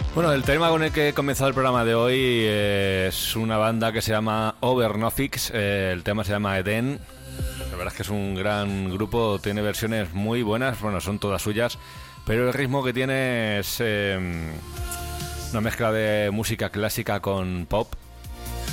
Bueno, el tema con el que he comenzado el programa de hoy es una banda que se llama Overnofix. El tema se llama Eden. La verdad es que es un gran grupo, tiene versiones muy buenas, bueno, son todas suyas, pero el ritmo que tiene es una mezcla de música clásica con pop